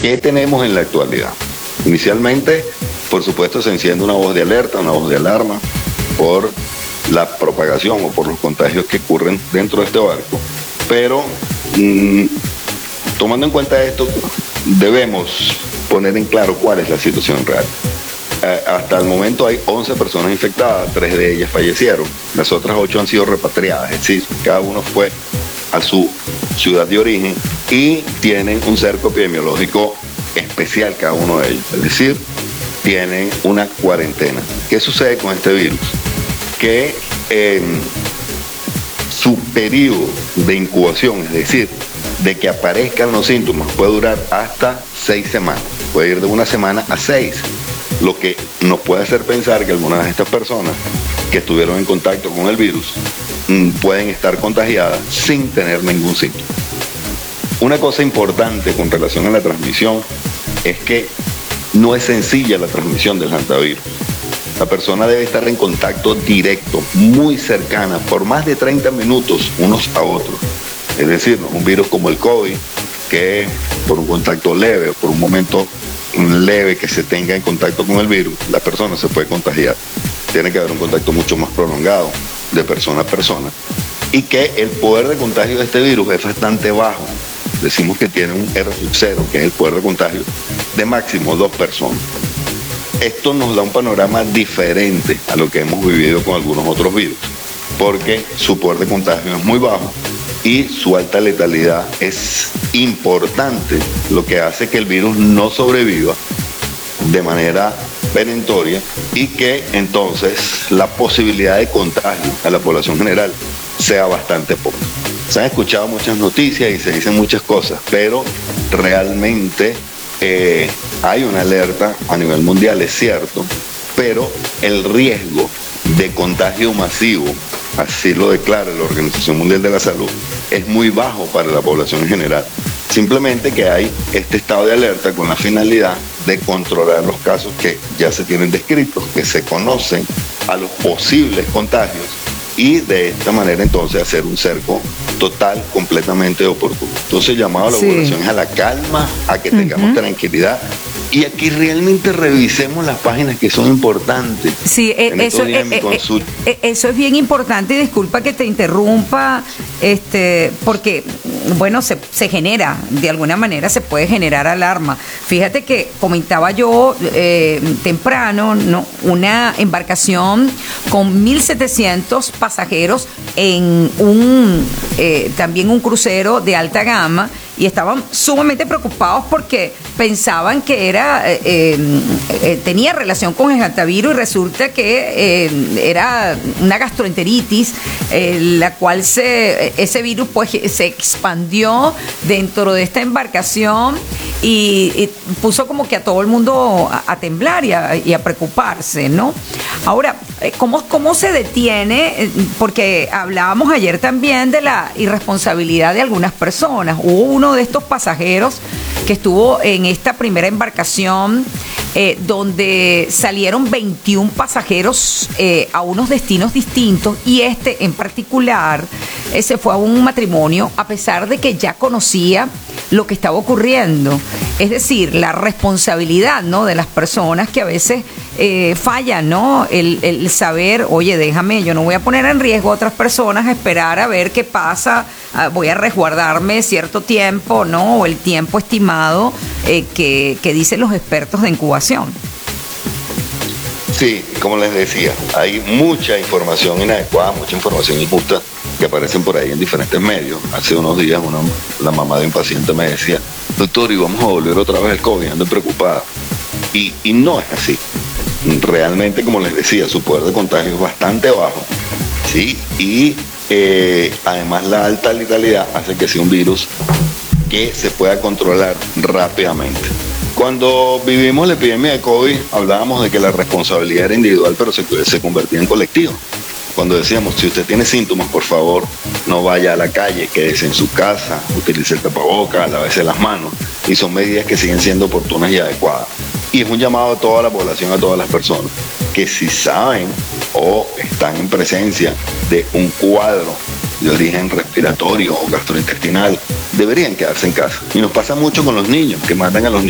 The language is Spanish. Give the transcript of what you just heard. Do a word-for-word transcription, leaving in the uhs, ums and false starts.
¿Qué tenemos en la actualidad? Inicialmente, por supuesto, se enciende una voz de alerta, una voz de alarma por la propagación o por los contagios que ocurren dentro de este barco. Pero, mmm, tomando en cuenta esto, debemos poner en claro cuál es la situación real. Eh, hasta el momento hay once personas infectadas, tres de ellas fallecieron, las otras ocho han sido repatriadas, es decir, cada uno fue a su ciudad de origen y tienen un cerco epidemiológico especial cada uno de ellos, es decir, tienen una cuarentena. ¿Qué sucede con este virus? Que eh, su periodo de incubación, es decir, de que aparezcan los síntomas, puede durar hasta seis semanas, puede ir de una semana a seis, lo que nos puede hacer pensar que algunas de estas personas que estuvieron en contacto con el virus mmm, pueden estar contagiadas sin tener ningún síntoma. Una cosa importante con relación a la transmisión es que no es sencilla la transmisión del hantavirus. La persona debe estar en contacto directo, muy cercana, por más de treinta minutos unos a otros. Es decir, no es un virus como el COVID, que por un contacto leve o por un momento leve que se tenga en contacto con el virus, la persona se puede contagiar. Tiene que haber un contacto mucho más prolongado de persona a persona y que el poder de contagio de este virus es bastante bajo. Decimos que tiene un R sub cero, que es el poder de contagio de máximo dos personas. Esto nos da un panorama diferente a lo que hemos vivido con algunos otros virus, porque su poder de contagio es muy bajo y su alta letalidad es importante, lo que hace que el virus no sobreviva de manera perentoria y que entonces la posibilidad de contagio a la población general sea bastante poca. Se han escuchado muchas noticias y se dicen muchas cosas, pero realmente eh, hay una alerta a nivel mundial, es cierto, pero el riesgo de contagio masivo, así lo declara la Organización Mundial de la Salud, es muy bajo para la población en general. Simplemente que hay este estado de alerta con la finalidad de controlar los casos que ya se tienen descritos, que se conocen a los posibles contagios y de esta manera entonces hacer un cerco total, completamente oportuno. Entonces, llamado a la Sí. población es a la calma, a que tengamos Ujú. tranquilidad y aquí realmente revisemos las páginas que son importantes. Sí, eh, En eso, estos días eh, en mi eh, consulta. eh, eso es bien importante, y disculpa que te interrumpa, este, porque, bueno, se, se genera, de alguna manera se puede generar alarma. Fíjate que comentaba yo eh, temprano, ¿no? Una embarcación con mil setecientos pasajeros en un, eh, también un crucero de alta gama, y estaban sumamente preocupados porque pensaban que era eh, eh, eh, tenía relación con el hantavirus y resulta que eh, era una gastroenteritis, eh, la cual se ese virus pues se expandió dentro de esta embarcación y, y puso como que a todo el mundo a, a temblar y a, y a preocuparse, ¿no? Ahora, ¿cómo, cómo se detiene? Porque hablábamos ayer también de la irresponsabilidad de algunas personas. Hubo uno de estos pasajeros que estuvo en esta primera embarcación eh, donde salieron veintiún pasajeros eh, a unos destinos distintos, y este en particular eh, se fue a un matrimonio a pesar de que ya conocía lo que estaba ocurriendo. Es decir, la responsabilidad, ¿no?, de las personas que a veces eh, fallan, ¿no? El, el saber, oye, déjame, yo no voy a poner en riesgo a otras personas, a esperar a ver qué pasa, a, voy a resguardarme cierto tiempo, ¿no? O el tiempo estimado eh, que, que dicen los expertos de incubación. Sí, como les decía, hay mucha información inadecuada, mucha información injusta que aparecen por ahí en diferentes medios. Hace unos días una, la mamá de un paciente me decía, doctor, y vamos a volver otra vez al COVID, ando preocupada. Y, y no es así. Realmente, como les decía, su poder de contagio es bastante bajo, ¿sí? Y eh, además la alta letalidad hace que sea un virus que se pueda controlar rápidamente. Cuando vivimos la epidemia de COVID, hablábamos de que la responsabilidad era individual, pero se, se convertía en colectivo. Cuando decíamos, si usted tiene síntomas, por favor, no vaya a la calle, quédese en su casa, utilice el tapabocas, lávese las manos. Y son medidas que siguen siendo oportunas y adecuadas. Y es un llamado a toda la población, a todas las personas, que si saben o están en presencia de un cuadro de origen respiratorio o gastrointestinal, deberían quedarse en casa. Y nos pasa mucho con los niños, que mandan a los niños